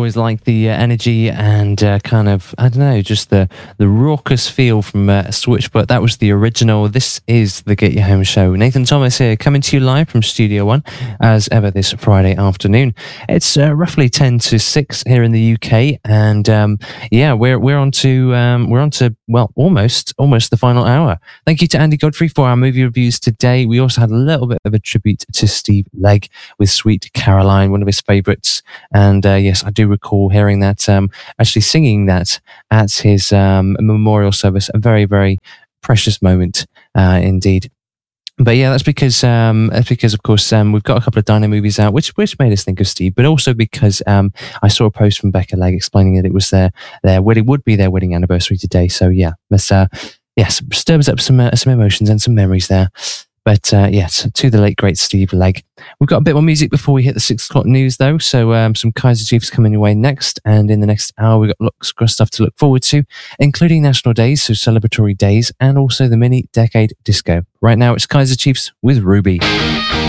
always like the energy and kind of, I don't know, just the raucous feel from Switch, but that was the original. This is the Get You Home show. Nathan Thomas here, coming to you live from Studio One, as ever this Friday afternoon. It's roughly 10 to 6 here in the UK, and yeah, we're on to well, almost the final hour. Thank you to Andy Godfrey for our movie reviews today. We also had a little bit of a tribute to Steve Legg with Sweet Caroline, one of his favourites. And yes, I do recall hearing that, actually singing that at his memorial service. A very, very precious moment indeed. But yeah, that's because of course we've got a couple of Dino movies out, which made us think of Steve, but also because I saw a post from Becca Legg explaining that it was their wedding, would be their wedding anniversary today. So yeah, let's yes, stirs up some emotions and some memories there. But yes, to the late great Steve Legg. We've got a bit more music before we hit the 6 o'clock news, though. So some Kaiser Chiefs coming your way next, and in the next hour we've got lots of stuff to look forward to, including National Days, so celebratory days, and also the mini decade disco. Right now it's Kaiser Chiefs with Ruby.